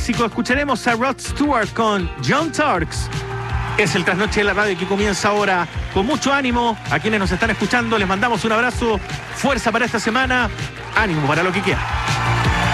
Escucharemos a Rod Stewart con John Turks. Es el Trasnoche de la Radio que comienza ahora con mucho ánimo. A quienes nos están escuchando les mandamos un abrazo, fuerza para esta semana, ánimo para lo que queda.